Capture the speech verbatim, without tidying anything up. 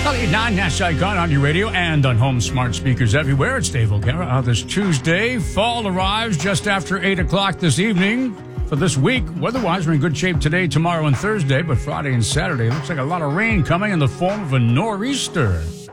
eight nine Nash Icon on your radio and on home smart speakers everywhere. It's Dave O'Gara on this Tuesday. Fall arrives just after eight o'clock this evening. For this week, weather-wise, we're in good shape today, tomorrow, and Thursday, but Friday and Saturday looks like a lot of rain coming in the form of a nor'easter.